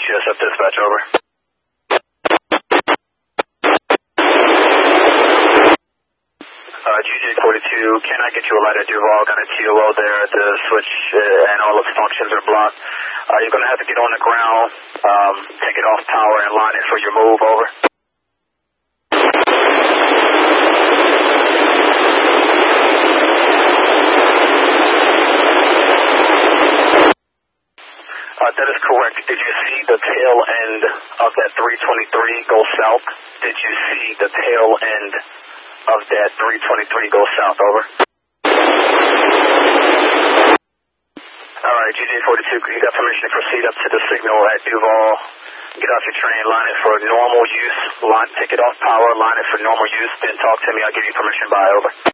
GSF dispatch, over. GJ42, can I get you a light at Duval? Got a TOO there at the switch and all its functions are blocked. You're going to have to get on the ground, take it off power and line it for your move, over. That is correct. Did you see the tail end of that 323 go south? Did you see the tail end of that 323 go south, over? Alright, GJ42, you got permission to proceed up to the signal at Duval. Get off your train, line it for normal use, take it off power, line it for normal use, then talk to me, I'll give you permission by, over.